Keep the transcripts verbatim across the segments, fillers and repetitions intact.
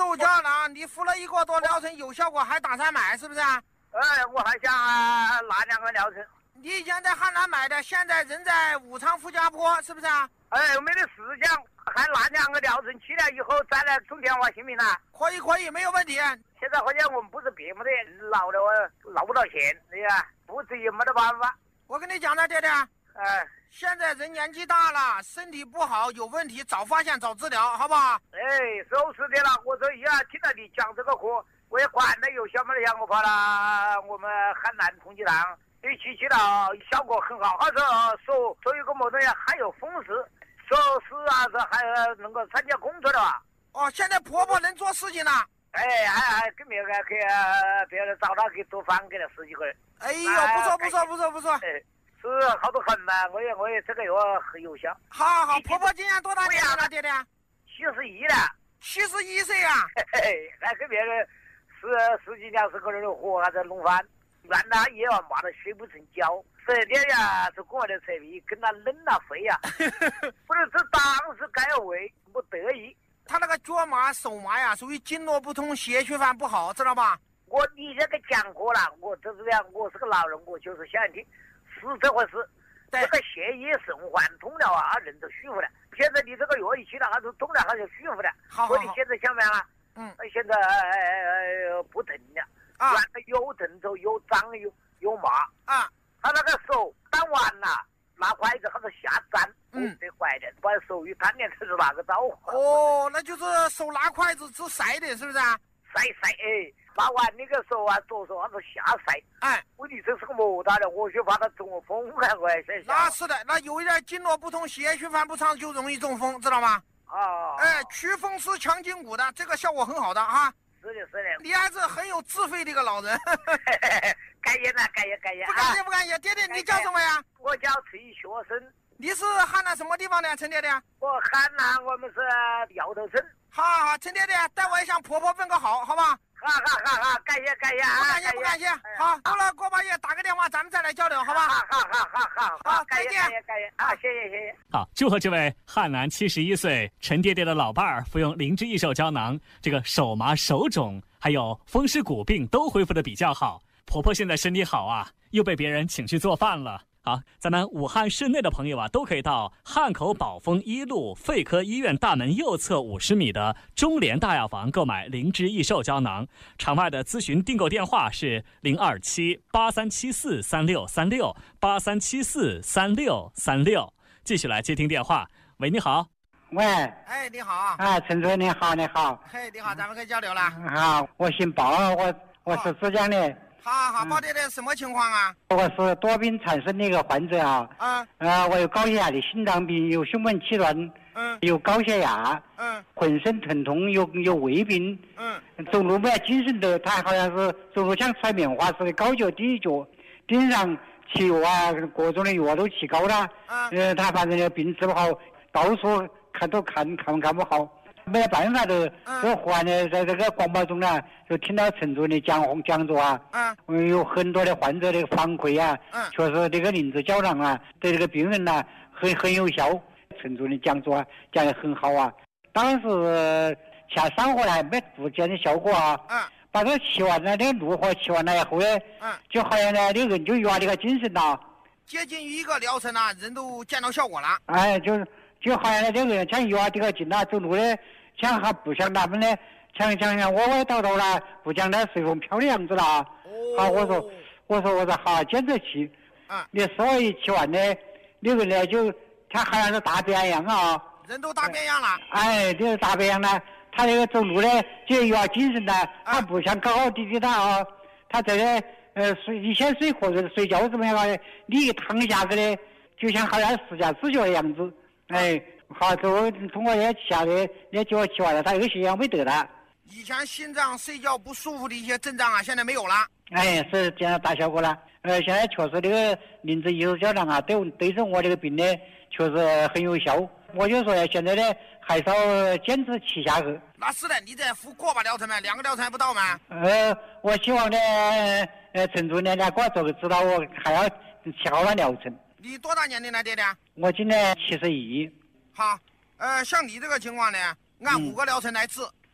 手胶囊，你服了一个多疗程有效果，还打算买是不是啊？ 哎，我还想、啊、拿两个疗程。 你以前在汉南买的，现在人在武昌傅家坡，是不是啊？ 哎，没得事讲，还拿两个疗程，去了以后再来充电话，行不行啊？ 可以，可以，没有问题。 现在好像我们不是别没得捞的，我捞不到钱，对呀，不治也没得办法。 我跟你讲了，爹爹， 哎， 现在人年纪大了，身体不好，有问题早发现早治疗，好不好？ 哎，就是的了。我说呀，听到你讲这个课，我也管得有小没得样，我跑了我们汉南同济堂。一起去了，效果很好。他说手手有个么东西，还有风湿，手是啊是还能够参加工作的吧？ 哦，现在婆婆能做事情了。 哎，还还给别个给别人找他给做饭给他十几个人。 哎呦，不错不错不错不错。 哎，是好多很嘛，我也我也这个药很有效。 好好好，婆婆今年多大年纪了，爹爹？ 七十一了。 七十一岁啊！ 嘿嘿，还给别人十十几两十个人的活还在弄饭。原来也要骂得血不成胶，这点呀是国外的车皮跟他冷了肺呀，不是这当时该为不得已。 他那个脚麻手麻呀，属于经络不通，血血管不好，知道吧？ 我你这个讲过了，我这是样，我是个老人，我就是想听，是这回事。这个血液循环通了啊，人就舒服了。现在你这个药一去了，他就通了，他就舒服了。 好好好。 所以现在想没啊？ 嗯， 现在、呃、不疼了。啊，有疼痛，有胀，有有麻啊！ 他那个手打完了，拿筷子或者下粘，嗯，这坏的，把手一摊点，这是哪个招呼？ 哦，那就是手拿筷子是塞的，是不是啊？ 塞塞，哎，拿完那个手啊，左手或者下塞， 哎， 问题这是个么大的？我就怕他中风了，我也想。 那是的，那有一点经络不通，血液循环不畅，就容易中风，知道吗？ 啊， 哎，祛风湿、强筋骨的，这个效果很好的啊。 是的，是的， 你还是很有智慧的一个老人。 感谢了，感谢，感谢。 不感谢，不感谢。爹爹，你叫什么呀？ 我叫崔学生。 你是汉南什么地方的，陈爹爹？ 我汉南，我们是摇头村。 好好好，陈爹爹，待会向婆婆问个好，好吧？ 好好好好，感谢感谢啊！ 不感谢不感谢。好，过了过把月打个电话，咱们再来交流，好吧？ 好好好好好好，再见， 感谢感谢。好，谢谢谢谢。 好，祝贺这位汉南七十一岁陈爹爹的老伴儿服用灵芝益寿胶囊，这个手麻手肿还有风湿骨病都恢复的比较好。婆婆现在身体好啊，又被别人请去做饭了。好，咱们武汉市内的朋友啊，都可以到汉口宝丰一路肺科医院大门右侧五十米的中联大药房购买灵芝益寿胶囊。场外的咨询订购电话是零二七八三七四三六三六八三七四三六三六。继续来接听电话。喂，你好。 喂。 哎，你好。 啊，陈主任你好，你好。 嘿，你好，咱们可以交流了。 好，我姓包，我我是浙江的。 好好好，包爹爹什么情况啊？ 我是多病缠身的一个患者啊。 啊。 呃，我有高血压的心脏病，有胸闷气短， 嗯， 有高血压， 嗯， 浑身疼痛，有有胃病， 嗯， 走路没精神的，他好像是走路像揣棉花似的，高脚低脚，顶上吃药啊，各种的药都吃高了。 嗯。 呃，他反正病治不好，到处看都看看看不好。没有办法的，就忽然的在这个广播中呢，就听到陈主任的讲讲座啊，嗯，有很多的患者的反馈啊，嗯，确实这个灵芝胶囊啊，对这个病人呢很很有效。陈主任讲座啊讲得很好啊，当时吃上火来没不见的效果啊，嗯，把这吃完了，这个怒火吃完了以后呢，嗯，就好像呢这个人就越来个精神了， 接近于一个疗程啊，人都见到效果了。 哎，就是就好像呢这个人像越这个劲啊，走路的。像还不像他们呢，像像像歪歪倒倒啦，不像那随风飘的样子啦。哦。好，我说，我说，我说好，坚持吃。啊。你所以吃完呢，那个呢就他好像是大变样啊。 人都大变样了。 哎，就是大变样了。他那个走路呢，就有精神了，他不像高高低低的啊。他这个呃睡一先睡或者睡觉怎么样的，你一躺下子呢，就像好像四下四脚的样子。哎。好，就通过也吃的，也叫我吃完了，他有些药没得了。 以前心脏睡觉不舒服的一些症状啊，现在没有了。 哎，是这样大效果了。呃，现在确实这个灵芝益寿胶囊啊，对对着我这个病呢，确实很有效。我就说现在呢，还是要坚持吃下去。 那是的，你这服过把疗程吗？两个疗程还不到吗？ 呃，我希望呢，呃，陈主任呢给我做个指导，我还要吃好了疗程。 你多大年龄了，爹爹？ 我今年七十一。 好，呃，像你这个情况呢，按五个疗程来治。 嗯、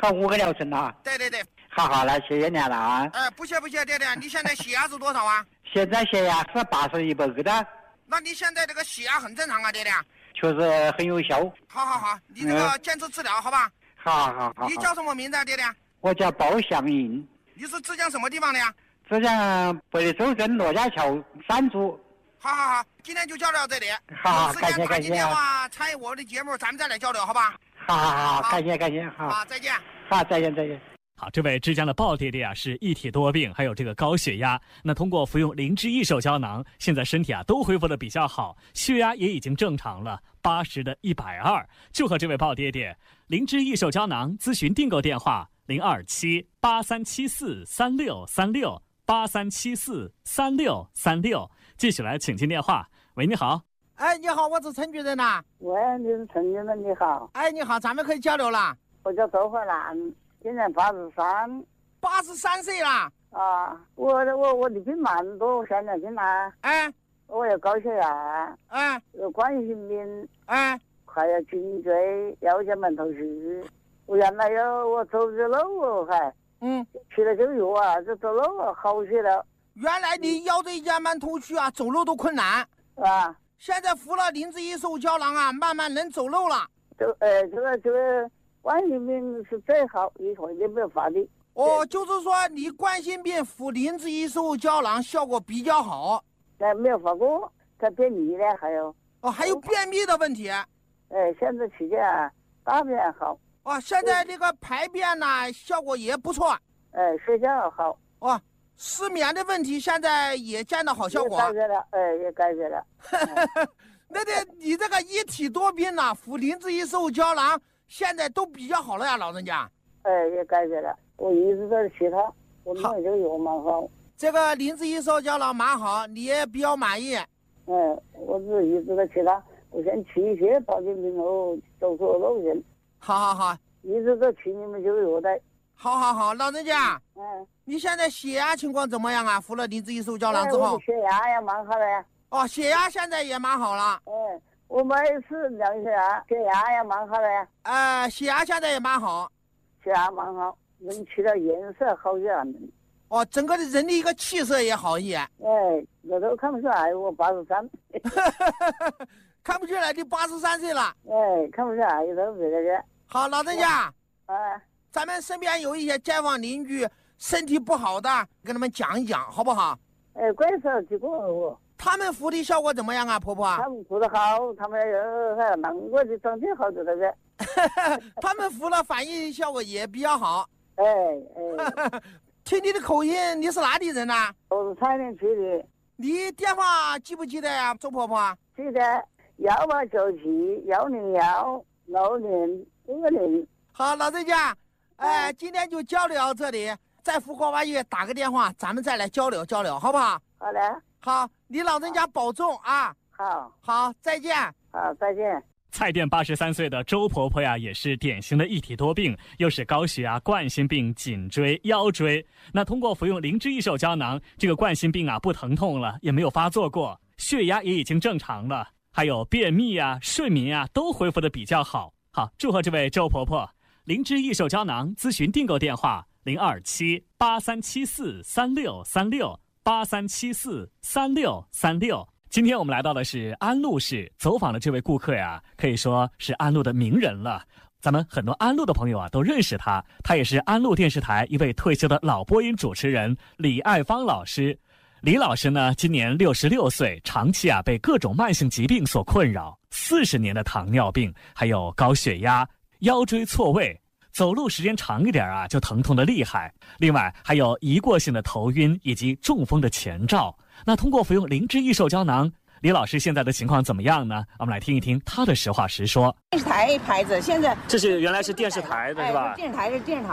搞五个疗程啊？ 对对对。 好好，那谢谢您了啊。 哎，不谢不谢，爹爹，你现在血压是多少啊？ 现在血压是八十一百个的。 那你现在这个血压很正常啊，爹爹。 确实很有效。 好好好，你这个坚持治疗，好吧？ 好好好。 你叫什么名字啊，爹爹？ 我叫包祥银。 你是浙江什么地方的呀？ 浙江北周镇罗家桥三组。 好好好，今天就交流到这里。 好，感谢感谢。 电话参与我的节目，咱们再来交流，好吧？ 好好好，感谢感谢，好。 好，再见。 好，再见再见。 好，这位浙江的鲍爹爹啊，是一体多病，还有这个高血压。那通过服用灵芝益寿胶囊，现在身体啊都恢复的比较好，血压也已经正常了，八十的一百二。就和这位鲍爹爹，灵芝益寿胶囊咨询订购电话零二七八三七四三六三六八三七四三六三六。继续来请进电话。喂，你好。 哎，你好，我是陈主任呐。 喂，你是陈主任，你好。 哎，你好，咱们可以交流了。 我叫周慧兰。今年八十三， 八十三岁了啊！我我我的病蛮多，我现在进来， 哎， 我有高血压， 哎， 有冠心病， 哎， 还有颈椎、腰间盘突出。我原来有我走着路哦，还嗯， 吃了这个药啊，就走路啊好些了。 原来你腰椎间盘突出啊，走路都困难啊， 现在服了灵芝益寿胶囊啊，慢慢能走路了。 这呃，这个这个。冠心病是最好，一会就没有发的。 哦，就是说你冠心病服灵芝益寿胶囊效果比较好。 哎，没有发过，它便秘呢，还有。 哦，还有便秘的问题。 哎，现在期间啊，大便好。 哦，现在这个排便呢效果也不错。 哎，睡觉好。 哦，失眠的问题现在也见到好效果。 也改善了，哎，也改善了。 那得你这个一体多病呢，服灵芝益寿胶囊。现在都比较好了呀，老人家。 哎，也改善了。我一直在吃它，我认为这个药蛮好。 这个灵芝益寿胶囊蛮好，你也比较满意。 嗯，我是一直在吃它。我先吃一些保健品后走错路线。 好好好， 一直在吃你们这个药的。 好好好，老人家。 嗯。你现在血压情况怎么样啊？服了灵芝益寿胶囊之后。 哎、我的血压也蛮好的呀。 哦，血压现在也蛮好了。 嗯。我每次量血压，血压也蛮好的呀。 呃，血压现在也蛮好， 血压蛮好，人吃了颜色好些了。 哦，整个的人的一个气色也好一点。 哎，我都看不出来，我八十三。 看不出来，你八十三岁了。 哎，看不出来，都别的个。 好，老人家。 哎。 咱们身边有一些街坊邻居身体不好的，跟他们讲一讲，好不好？ 哎，怪手几个我。 他们服的效果怎么样啊，婆婆？ 他们服的好，他们有还难过的长得好的那个。 他们服了反应效果也比较好。 哎哎。 听你的口音，你是哪里人呐、啊？ 我是蔡甸区的。 你电话记不记得呀、啊，周婆婆？ 记得，幺八九七幺零幺六零二零。 好，老人家，哎、呃，今天就交流到这里，在福华医院打个电话，咱们再来交流交流，好不好？ 好的。 好，你老人家保重啊！ 好， 好，再见。 好，再见。 蔡甸八十三岁的周婆婆呀，也是典型的一体多病，又是高血压、冠心病、颈椎、腰椎。那通过服用灵芝益寿胶囊，这个冠心病啊不疼痛了，也没有发作过，血压也已经正常了，还有便秘啊、睡眠啊都恢复的比较好。好，祝贺这位周婆婆。灵芝益寿胶囊咨询订购电话零二七八三七四三六三六。八三七四三六三六。今天我们来到的是安陆市，走访的这位顾客呀，可以说是安陆的名人了。咱们很多安陆的朋友啊都认识他，他也是安陆电视台一位退休的老播音主持人李爱芳老师。李老师呢，今年六十六岁，长期啊被各种慢性疾病所困扰，四十年的糖尿病，还有高血压、腰椎错位。走路时间长一点啊，就疼痛的厉害。另外还有一过性的头晕以及中风的前兆。那通过服用灵芝益寿胶囊，李老师现在的情况怎么样呢？我们来听一听他的实话实说。 电视台牌子现在这是原来是电视台的是吧？ 哎、电视台是电视塔。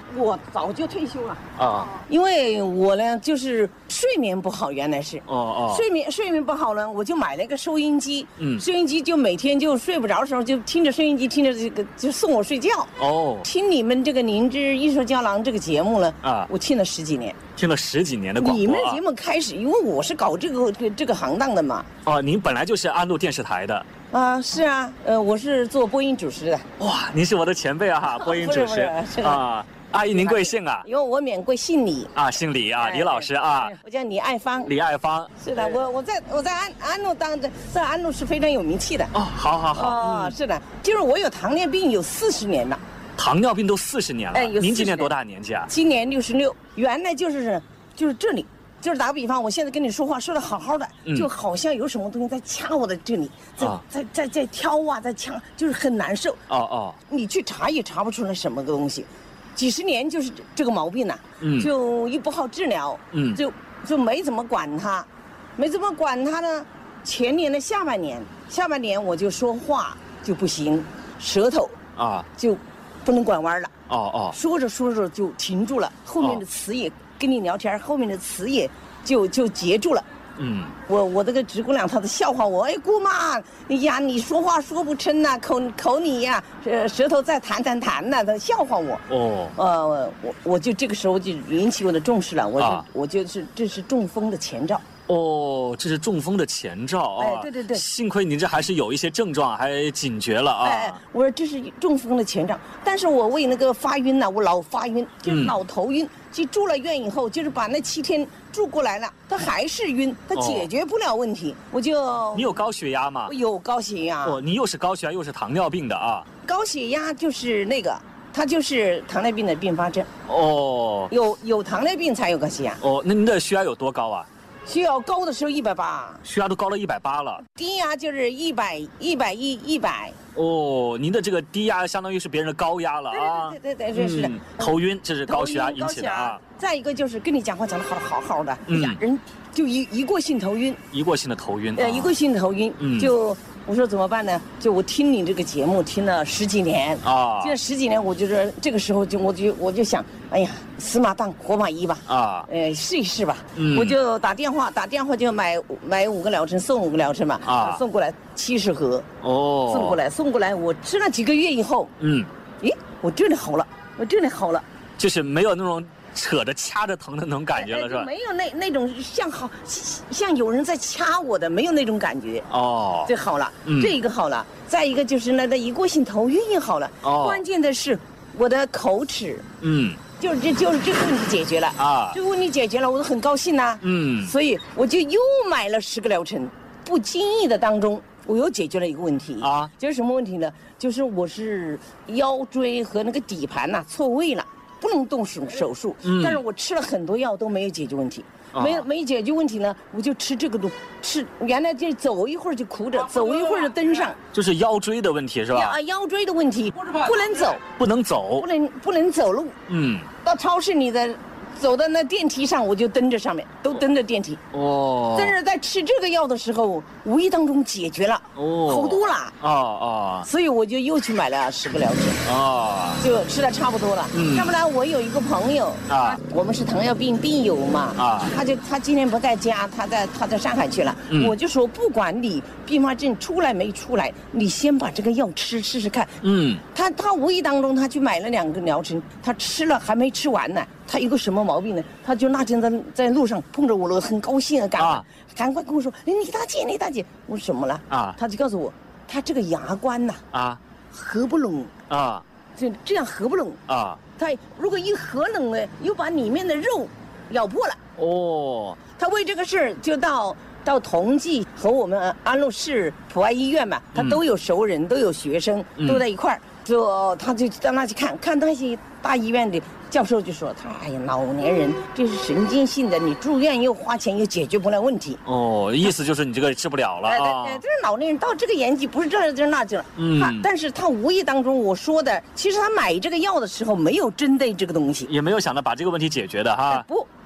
我早就退休了啊， 因为我呢就是睡眠不好，原来是哦哦， 睡眠睡眠不好呢，我就买了一个收音机， 嗯， 收音机就每天就睡不着的时候就听着收音机，听着这个就送我睡觉。 哦， 听你们这个灵芝艺术胶囊这个节目呢，啊，我听了十几年， 听了十几年的广播、啊。 你们节目开始，因为我是搞这个这个行当的嘛。 哦，您本来就是安陆电视台的。 啊，是啊，呃，我是做播音主持的。 哇，您是我的前辈啊，播音主持不是不是啊。阿姨，您贵姓啊？ 因为我免贵姓李啊，姓李啊，李老师啊。 我叫李爱芳。 李爱芳。 是的，我我在我在安安陆当的，在安陆是非常有名气的。 哦，好好好。 哦，嗯、是的，就是我有糖尿病有四十年了。 糖尿病都四十年了。哎，有。您今年多大年纪啊？ 今年六十六。原来就是就是这里。就是打个比方，我现在跟你说话说的好好的，嗯、就好像有什么东西在掐我的这里，在、啊、在在在挑啊，在掐，就是很难受。 哦哦， 你去查也查不出来什么个东西，几十年就是这个毛病呐、啊， 嗯， 就又不好治疗， 嗯， 就就没怎么管它，没怎么管它呢。前年的下半年，下半年我就说话就不行，舌头啊就不能拐弯了。 哦哦， 说着说着就停住了，后面的词也。哦跟你聊天，后面的词也就就截住了。 嗯， 我我这个直姑娘她的笑话我，哎姑妈，哎呀你说话说不成呐、啊，口口你呀、啊，呃舌头在弹弹弹呐，她笑话我。 哦， 呃我我就这个时候就引起我的重视了，我就、啊、我就是这是中风的前兆。 哦，这是中风的前兆啊！ 哎，对对对， 幸亏您这还是有一些症状，还警觉了啊！ 哎，我说这是中风的前兆，但是我为那个发晕呢，我老发晕，就是老头晕。嗯去住了院以后，就是把那七天住过来了，他还是晕，他解决不了问题，哦、我就你有高血压吗？ 我有高血压。 哦，你又是高血压又是糖尿病的啊？ 高血压就是那个，它就是糖尿病的并发症。 哦， 有有糖尿病才有高血压。 哦，那您的血压有多高啊？ 血压高的时候一百八， 血压都高了一百八了。 低压就是一百一百一一百。 哦，您的这个低压相当于是别人的高压了啊！ 对对对对，是的、嗯。 头晕，这是高血压引起的啊。 再一个就是跟你讲话讲得好好好的， 嗯、 呀，人就一一过性头晕。 一过性的头晕。 呃，一过性的头晕，嗯、就我说怎么办呢？就我听你这个节目听了十几年啊，听了十几年，我就是这个时候就我就我就想，哎呀，死马当活马医吧啊，呃，试一试吧。嗯、我就打电话打电话就买买五个疗程送五个疗程嘛啊，送过来七十盒哦，送过来送过来，我吃了几个月以后，嗯，咦，我真的好了，我真的好了， 就是没有那种扯着掐着疼的那种感觉了，哎、是吧？ 没有那那种像好像有人在掐我的，没有那种感觉哦，这好了，嗯、这一个好了，再一个就是那个一过性头晕也好了，哦，关键的是我的口齿，嗯。就是这就是这个问题解决了啊！这个问题解决了，我都很高兴呐、啊。嗯，所以我就又买了十个疗程，不经意的当中，我又解决了一个问题啊。就是什么问题呢？就是我是腰椎和那个底盘呐、啊、错位了，不能动手手术。嗯，但是我吃了很多药都没有解决问题。没有没解决问题呢，我就吃这个东吃。原来就走一会儿就哭着，走一会儿就登上， 就是腰椎的问题是吧？ 啊，腰椎的问题，不能走， 不能走， 不能不能走路。嗯，到超市你的走到那电梯上，我就蹬着上面，都蹬着电梯。哦，但是在吃这个药的时候，无意当中解决了，哦，好多了。啊啊！所以我就又去买了十个疗程。啊，就吃的差不多了。嗯，要不然我有一个朋友啊，我们是糖尿病病友嘛。啊，他就他今天不在家，他在他在上海去了。嗯，我就说不管你并发症出来没出来，你先把这个药吃试试看。嗯，他他无意当中他去买了两个疗程，他吃了还没吃完呢。他有个什么毛病呢？他就那天在在路上碰着我了，很高兴啊，赶快、啊、赶快跟我说：“哎，李大姐，李大姐。”我说什么了？啊，他就告诉我，他这个牙关呐、啊，啊，合不拢啊，这这样合不拢啊。他如果一合拢呢，又把里面的肉咬破了。哦，他为这个事儿就到到同济和我们安陆市普爱医院嘛，他都有熟人，嗯、都有学生，都在一块儿。就他就到那去看看那些大医院的教授就说他哎呀老年人这是神经性的，你住院又花钱又解决不了问题。哦， 意思就是你这个治不了了啊。 对对，这是老年人到这个年纪不是这儿这那去了。嗯，他但是他无意当中我说的，其实他买这个药的时候没有针对这个东西， 也没有想到把这个问题解决的哈。 不。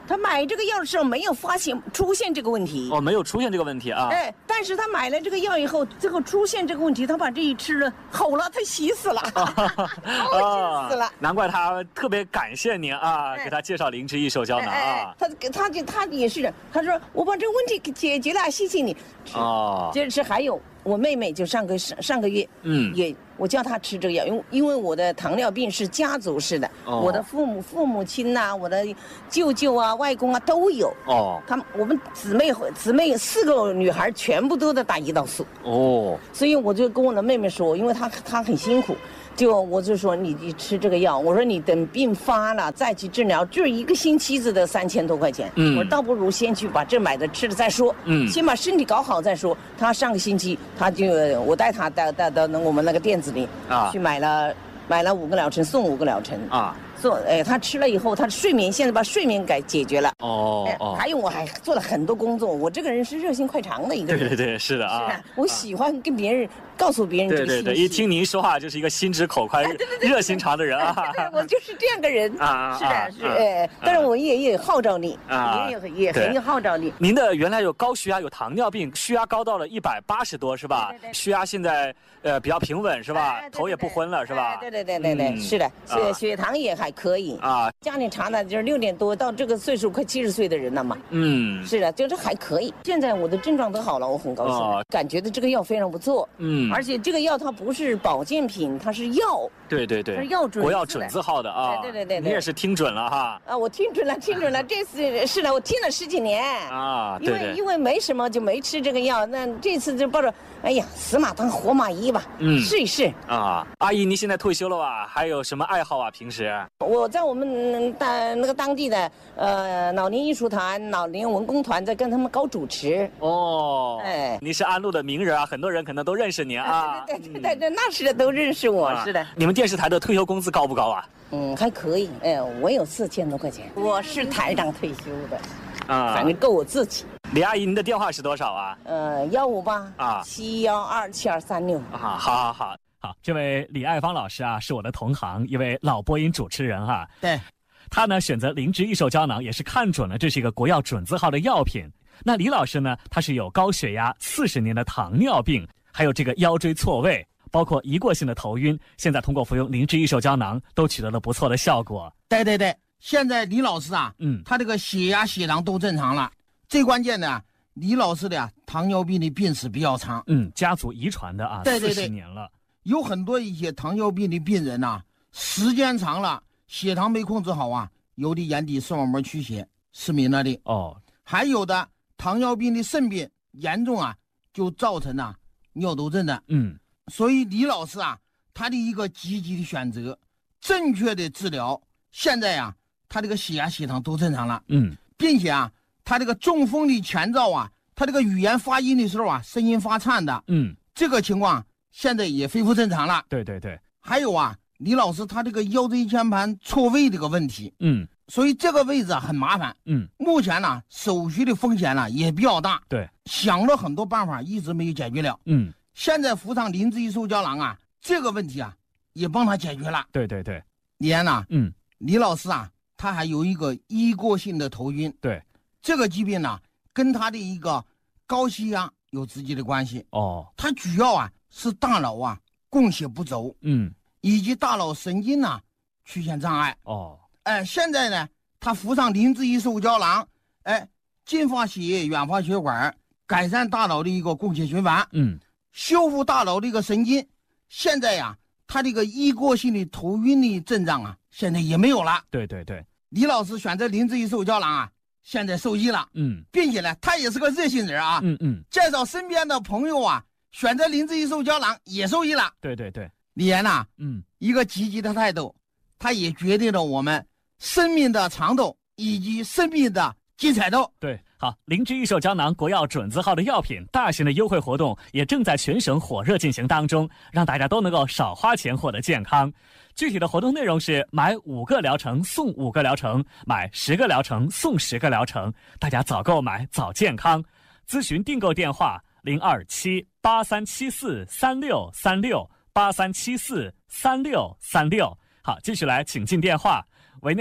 他买这个药的时候没有发现出现这个问题。 哦，没有出现这个问题啊。 哎，但是他买了这个药以后，最后出现这个问题，他把这一吃了，好了，他喜死了，好喜死了。 难怪他特别感谢您啊，给他介绍灵芝益寿胶囊啊。 他他就他也是，他说我把这个问题给解决了，谢谢你。哦，接着吃还有。我妹妹就上个上上个月，嗯，也我叫她吃这个药，因为因为我的糖尿病是家族式的，哦、我的父母父母亲呐、啊，我的舅舅啊、外公啊都有。哦，他们我们姊妹姊妹四个女孩全部都在打胰岛素。哦，所以我就跟我的妹妹说，因为她她很辛苦。就我就说你你吃这个药，我说你等病发了再去治疗，就是一个星期子的三千多块钱。嗯，我说倒不如先去把这买的吃了再说。嗯，先把身体搞好再说。他上个星期他就我带他带带到我们那个店子里啊去买了买了五个疗程，送五个疗程啊。做哎，他吃了以后，他的睡眠现在把睡眠改解决了。哦哦，还有我还做了很多工作。我这个人是热心快肠的一个人。 对对对，是的啊。是我喜欢跟别人告诉别人这个信息。 对对对，一听您说话就是一个心直口快、热心肠的人啊。 对，我就是这样个人啊。是的，是哎，但是我也也号召你啊，也也很有号召力。 您的原来有高血压、有糖尿病，血压高到了一百八十多是吧？血压现在呃比较平稳是吧？头也不昏了是吧？ 对对对对对，是的，血血糖也还可以啊。家里查的就是六点多，到这个岁数快七十岁的人了嘛。嗯，是的，就是还可以。现在我的症状都好了，我很高兴，哦、感觉的这个药非常不错。嗯，而且这个药它不是保健品，它是药。 对对对， 它是药准国药准字号的啊。 对对对对， 你也是听准了哈。 啊，我听准了，听准了，这次是的，我听了十几年啊。对对。因为因为没什么就没吃这个药，那这次就抱着，哎呀，死马当活马医吧，嗯，试一试。 啊，阿姨，您现在退休了吧？还有什么爱好啊？平时？ 我在我们。嗯，当那个当地的呃老年艺术团、老年文工团在跟他们搞主持哦。 哎，你是安陆的名人啊，很多人可能都认识您啊。 对对对对，那是的，都认识我，啊、是的。 你们电视台的退休工资高不高啊？ 嗯，还可以。哎，我有四千多块钱，我是台长退休的，啊，反正够我自己。 李阿姨，您的电话是多少啊？ 呃，幺五八啊七幺二七二三六。 啊，好好好。 好，这位李爱芳老师啊，是我的同行，一位老播音主持人哈、啊。 对， 他呢选择灵芝益寿胶囊，也是看准了这是一个国药准字号的药品。那李老师呢，他是有高血压、四十年的糖尿病，还有这个腰椎错位，包括一过性的头晕，现在通过服用灵芝益寿胶囊，都取得了不错的效果。 对对对，现在李老师啊，嗯，他这个血压、血糖都正常了。最关键的，李老师的呀，糖尿病的病史比较长， 嗯，家族遗传的啊， 对对对， 四十年了。 有很多一些糖尿病的病人呐、啊，时间长了，血糖没控制好啊，有的眼底视网膜曲血，失明了的哦。还有的糖尿病的肾病严重啊，就造成了、啊、尿毒症的。嗯，所以李老师啊，他的一个积极的选择，正确的治疗，现在呀、啊，他这个血压、血糖都正常了。嗯，并且啊，他这个中风的前兆啊，他这个语言发音的时候啊，声音发颤的。嗯，这个情况。现在也恢复正常了。 对对对， 还有啊，李老师他这个腰椎间盘错位这个问题，嗯，所以这个位置啊很麻烦，嗯，目前呢手续的风险呢也比较大， 对， 想了很多办法一直没有解决了，嗯，现在服上灵芝益寿胶囊啊，这个问题啊也帮他解决了。 对对对， 李安呐，嗯，李老师啊，他还有一个一过性的头晕， 对， 这个疾病呢跟他的一个高血压有直接的关系哦，他主要啊。是大脑啊供血不足，嗯，以及大脑神经呐、啊、出现障碍哦。哎，现在呢，他服上灵芝益寿胶囊，哎，净化血液、软化血管，改善大脑的一个供血循环，嗯，修复大脑的一个神经。现在呀，他这个一过性的头晕的症状啊，现在也没有了。 对对对， 李老师选择灵芝益寿胶囊啊，现在受益了，嗯，并且呢，他也是个热心人啊，嗯嗯，介绍身边的朋友啊。选择灵芝益寿胶囊也受益了。 对对对， 李岩呐、啊，嗯，一个积极的态度，它也决定了我们生命的长度以及生命的精彩度。 对，好，灵芝益寿胶囊国药准字号的药品，大型的优惠活动也正在全省火热进行当中，让大家都能够少花钱获得健康。具体的活动内容是买五个疗程送五个疗程，买十个疗程送十个疗程，大家早购买早健康。咨询订购电话零二七八三七四三六三六八三七四三六三六。好，继续来，请进电话。喂，你好。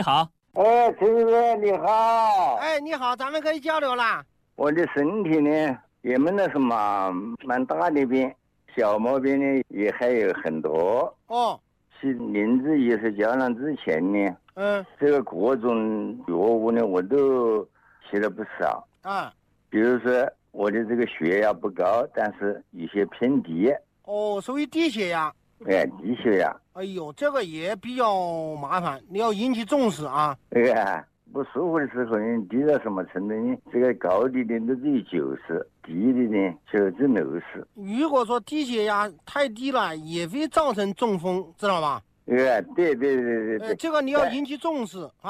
哎，陈主任你好。 哎，你好，咱们可以交流了。 我的身体呢也没那什么蛮大的病，小毛病呢也还有很多。 哦。 去林志医师胶囊之前呢， 嗯， 这个各种药物呢我都吃了不少。 啊。 比如说我的这个血压不高，但是有些偏低。 哦，属于低血压。 哎，低血压。 哎呦，这个也比较麻烦，你要引起重视啊。 哎呀，不舒服的时候呢，低到什么程度呢？这个高的呢都只有九十，低的呢就只六十。 如果说低血压太低了，也会造成中风，知道吧？ 哎，对对对对对。 这个你要引起重视啊。